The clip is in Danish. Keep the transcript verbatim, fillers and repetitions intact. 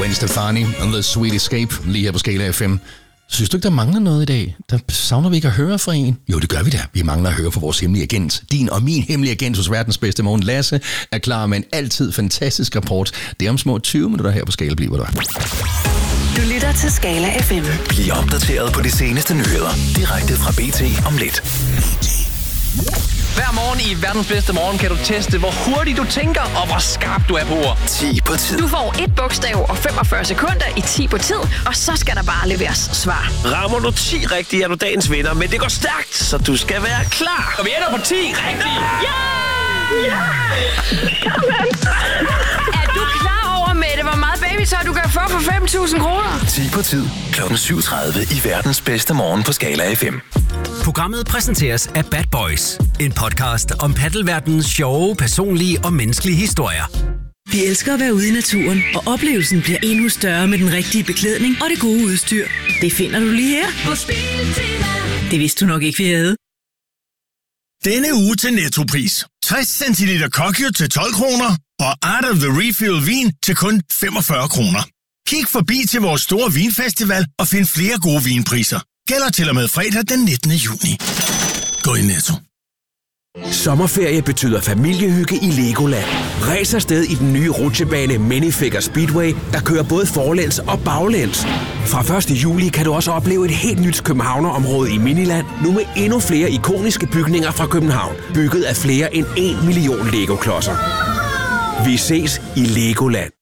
Gwen Stefani and The Sweet Escape, lige her på Skala F M. Synes du ikke, der mangler noget i dag? Der savner vi ikke at høre fra en? Jo, det gør vi da. Vi mangler at høre fra vores hemmelige agent. Din og min hemmelige agent hos verdens bedste morgen, Lasse, er klar med en altid fantastisk rapport. Det er om små tyve minutter her på Skala, bliver der. Du lytter til Skala F M. Bliv opdateret på de seneste nyheder direkte fra B T om lidt. Hver morgen i verdens bedste morgen kan du teste, hvor hurtigt du tænker og hvor skarp du er på ord. ti på tid. Du får et bogstav og femogfyrre sekunder i ti på tid, og så skal der bare leveres svar. Rammer du ti rigtigt, er du dagens vinder, men det går stærkt, så du skal være klar. Og vi ender på ti rigtigt. Ja! Ja! Er du klar over, Mette, hvor meget babytøj du kan få for fem tusind kroner? ti på tid. klokken syv tredive i verdens bedste morgen på Skala F M. Programmet præsenteres af Bad Boys. En podcast om paddelverdenens sjove, personlige og menneskelige historier. Vi elsker at være ude i naturen, og oplevelsen bliver endnu større med den rigtige beklædning og det gode udstyr. Det finder du lige her på Biltema. Det vidste du nok ikke, vi havde. Denne uge til Nettopris. tres centiliter Kokyo til tolv kroner, og Art of the Refill vin til kun femogfyrre kroner. Kig forbi til vores store vinfestival og find flere gode vinpriser. Gælder til og med fredag den nittende juni. Gå i Netto. Sommerferie betyder familiehygge i Legoland. Ræs afsted i den nye rutsjebane Minifigure Speedway, der kører både forlæns og baglæns. Fra første juli kan du også opleve et helt nyt københavnerområde i Miniland, nu med endnu flere ikoniske bygninger fra København, bygget af flere end en million Lego-klodser. Vi ses i Legoland.